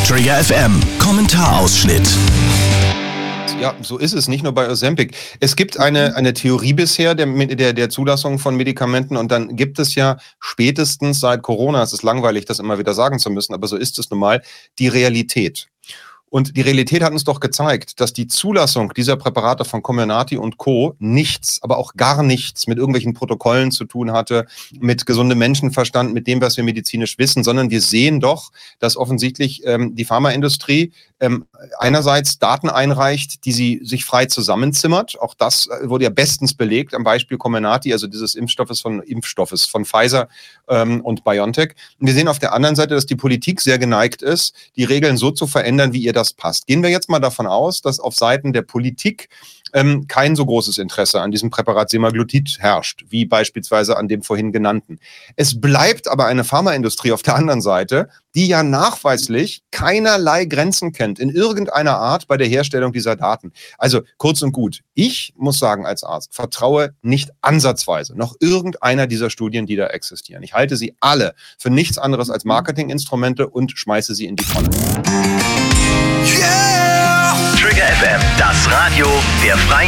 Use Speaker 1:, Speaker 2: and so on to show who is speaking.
Speaker 1: Trigger FM Kommentarausschnitt.
Speaker 2: Ja, so ist es, nicht nur bei Ozempic. Es gibt eine Theorie bisher der Zulassung von Medikamenten und dann gibt es ja spätestens seit Corona, es ist langweilig, das immer wieder sagen zu müssen, aber so ist es nun mal, die Realität. Und die Realität hat uns doch gezeigt, dass die Zulassung dieser Präparate von Comirnaty und Co. nichts, aber auch gar nichts mit irgendwelchen Protokollen zu tun hatte, mit gesundem Menschenverstand, mit dem, was wir medizinisch wissen, sondern wir sehen doch, dass offensichtlich die Pharmaindustrie einerseits Daten einreicht, die sie sich frei zusammenzimmert. Auch das wurde ja bestens belegt am Beispiel Comirnaty, also dieses Impfstoffes von Pfizer und BioNTech. Und wir sehen auf der anderen Seite, dass die Politik sehr geneigt ist, die Regeln so zu verändern, wie ihr das passt. Gehen wir jetzt mal davon aus, dass auf Seiten der Politik kein so großes Interesse an diesem Präparat Semaglutid herrscht, wie beispielsweise an dem vorhin genannten. Es bleibt aber eine Pharmaindustrie auf der anderen Seite, die ja nachweislich keinerlei Grenzen kennt in irgendeiner Art bei der Herstellung dieser Daten. Also kurz und gut, ich muss sagen als Arzt, vertraue nicht ansatzweise noch irgendeiner dieser Studien, die da existieren. Ich halte sie alle für nichts anderes als Marketinginstrumente und schmeiße sie in die Tonne.
Speaker 1: Yeah! Trigger FM, das Radio der Freien